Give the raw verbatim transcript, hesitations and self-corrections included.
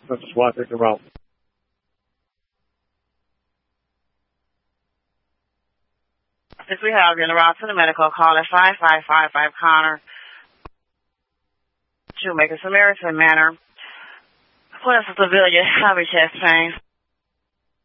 This is Walter Jerome. If we have you in the route to the medical, call at five five five five Connor to make a Samaritan manner. What is the civilian? Heavy chest pain.